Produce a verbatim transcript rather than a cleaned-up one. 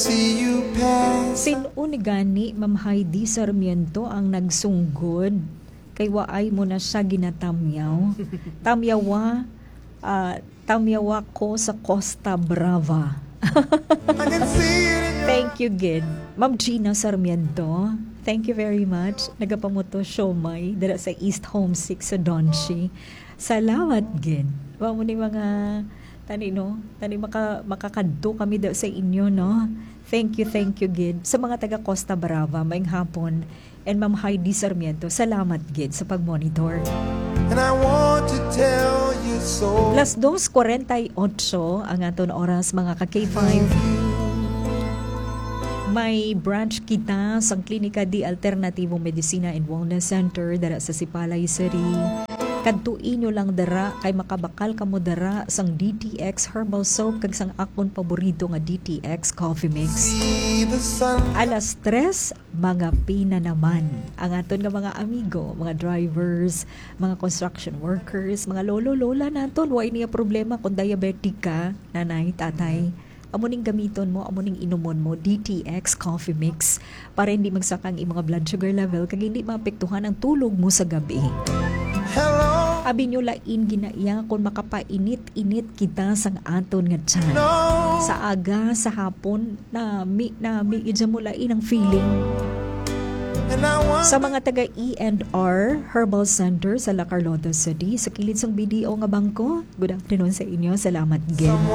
See you pass. Sinuni gani Ma'am Heidi Sarmiento ang nagsunggod kay waay mo na siya ginatamyaw. Tamyawa, ah, tamyawa ko sa Costa Brava. I can see it in your Thank you, Gid. Ma'am Gina Sarmiento, thank you very much. Nagapamoto siomay dala sa East Homesick sa Donchi. Salamat, Gid. Wa mo ni mga tani no, tani maka makakadto kami daw sa inyo no. Thank you, thank you, Gid. Sa mga taga Costa Brava, maayong hapon. And Ma'am Heidi Sarmiento, salamat, Gid, sa pag-monitor. and I want to tell you so. Las dos forty-eight ang aton oras mga ka K five. May branch kita sa Klinika di Alternativo Medicina and Wellness Center dara sa Sipalay City. Kadtuin nyo lang dara kay makabakal ka mo dara sang D T X Herbal Soap kag sang akon paborito nga D T X Coffee Mix. See the sun. Alas tres, mga pina naman ang aton nga mga amigo, mga drivers, mga construction workers, mga lolo-lola naton. Way niya problema kung diabetic ka, nanay, tatay. Amuning gamiton mo, amuning inumon mo, D T X Coffee Mix para hindi magsakang imong blood sugar level kag hindi maapektuhan ang tulog mo sa gabi. Hello. Abi nyo lain ginaiya kung makapainit-init kita sang aton nga tiyan. No. Sa aga, sa hapon, na mi, na mi, idya mo lain ang feeling. And I want Sa mga taga E and R Herbal Center sa La Carlota City, sa kilid sang B D O nga bangko, good afternoon sa inyo. Salamat, Gil.